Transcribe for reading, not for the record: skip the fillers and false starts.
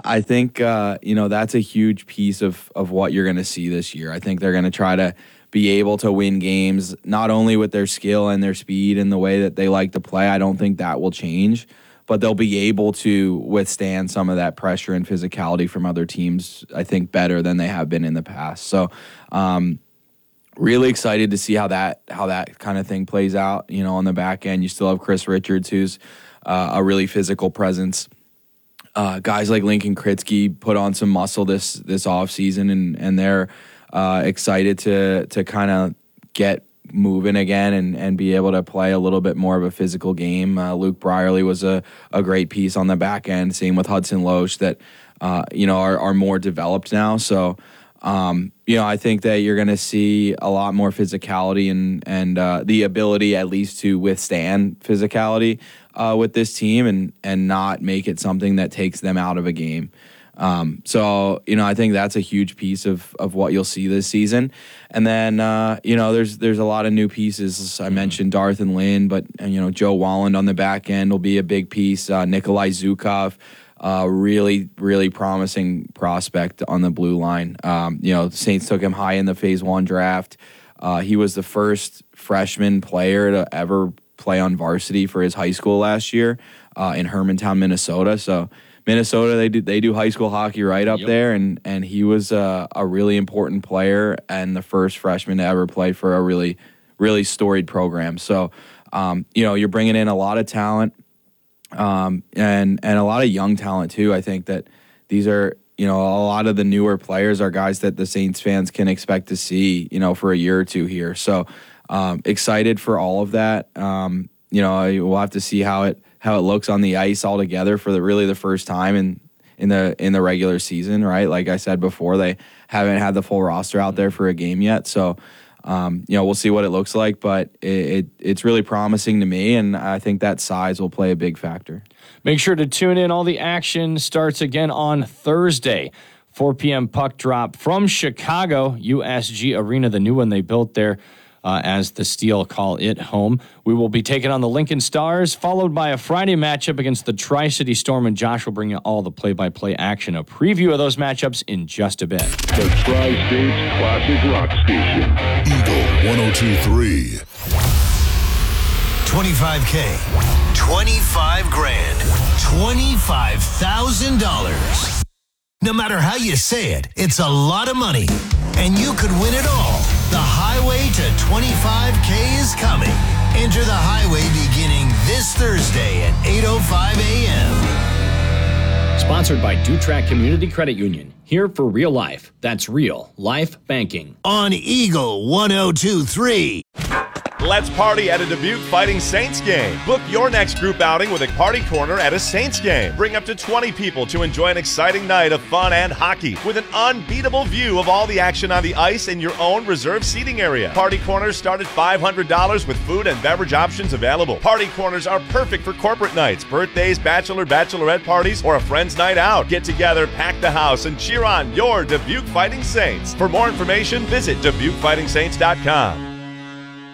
I think, that's a huge piece of what you're going to see this year. I think they're going to try to be able to win games, not only with their skill and their speed and the way that they like to play. I don't think that will change, but they'll be able to withstand some of that pressure and physicality from other teams, I think, better than they have been in the past. So, really excited to see how that kind of thing plays out. On the back end, you still have Chris Richards, who's a really physical presence. Guys like Lincoln Kritzky put on some muscle this offseason, and they're excited to kind of get moving again and be able to play a little bit more of a physical game. Luke Brierley was a great piece on the back end. Same with Hudson Loesch that are more developed now. So I think that you're going to see a lot more physicality and the ability at least to withstand physicality with this team and not make it something that takes them out of a game. I think that's a huge piece of what you'll see this season. And then, there's a lot of new pieces. I mentioned Darth and Lynn, but, Joe Walland on the back end will be a big piece. Nikolai Zukov, really, really promising prospect on the blue line. The Saints took him high in the Phase 1 draft. He was the first freshman player to ever play on varsity for his high school last year in Hermantown, Minnesota. So Minnesota, they do high school hockey right up there, and he was a really important player and the first freshman to ever play for a really, really storied program. So, you're bringing in a lot of talent and a lot of young talent too. I think that these are, a lot of the newer players are guys that the Saints fans can expect to see, for a year or two here. So excited for all of that. We'll have to see how it looks on the ice altogether for the first time in the regular season, right? Like I said before, they haven't had the full roster out there for a game yet. So, we'll see what it looks like, but it's really promising to me, and I think that size will play a big factor. Make sure to tune in. All the action starts again on Thursday. 4 p.m. puck drop from Chicago, USG Arena, the new one they built there. As the Steel call it home. We will be taking on the Lincoln Stars, followed by a Friday matchup against the Tri-City Storm, and Josh will bring you all the play-by-play action. A preview of those matchups in just a bit. The Tri-State's Classic Rock Station. Eagle 102.3. 25K, 25 grand, $25,000. No matter how you say it, it's a lot of money, and you could win it all. The highway to 25K is coming. Enter the highway beginning this Thursday at 8:05 a.m. Sponsored by Dutrack Community Credit Union. Here for real life. That's real life banking. On Eagle 102.3. Let's party at a Dubuque Fighting Saints game. Book your next group outing with a party corner at a Saints game. Bring up to 20 people to enjoy an exciting night of fun and hockey with an unbeatable view of all the action on the ice in your own reserved seating area. Party corners start at $500 with food and beverage options available. Party corners are perfect for corporate nights, birthdays, bachelorette parties, or a friend's night out. Get together, pack the house, and cheer on your Dubuque Fighting Saints. For more information, visit DubuqueFightingSaints.com.